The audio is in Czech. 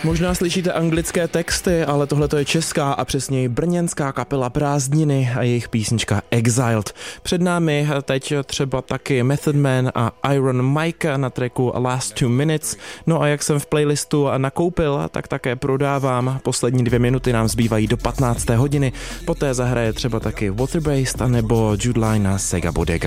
Možná slyšíte anglické texty, ale tohle je česká a přesněji brněnská kapela Prázdniny a jejich písnička Exiled. Před námi teď třeba taky Method Man a Iron Mike na tracku Last 2 Minutes. No a jak jsem v playlistu nakoupil, tak také prodávám. Poslední 2 minuty nám zbývají do 15. hodiny. Poté zahraje třeba taky Waterbased nebo Jude Line a Sega Bodega.